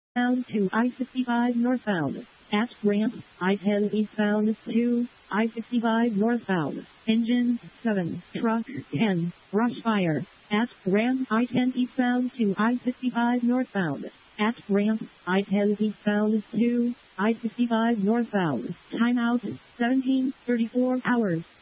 Bound to I-55 northbound. At ramp, I-10 eastbound to I-55 northbound. Engine 7, truck 10, brush fire. At ramp, I-10 eastbound to I-55 northbound. At ramp, I-10 eastbound to I-55 northbound. Timeout 17:34 hours.